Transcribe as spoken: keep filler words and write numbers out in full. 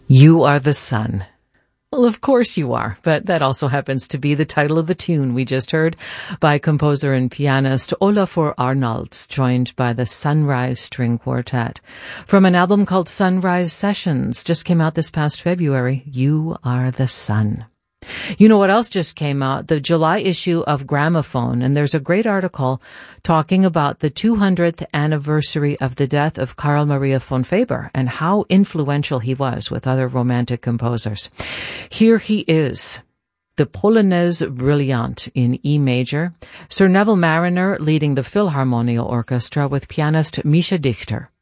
You are the sun. Well, of course you are, but that also happens to be the title of the tune we just heard by composer and pianist Olafur Arnalds, joined by the Sunrise String Quartet. From an album called Sunrise Sessions, just came out this past February, You Are the Sun. You know what else just came out? The July issue of Gramophone, and there's a great article talking about the two hundredth anniversary of the death of Carl Maria von Weber and how influential he was with other romantic composers. Here he is, the Polonaise Brillante in E major, Sir Neville Marriner leading the Philharmonia Orchestra with pianist Misha Dichter.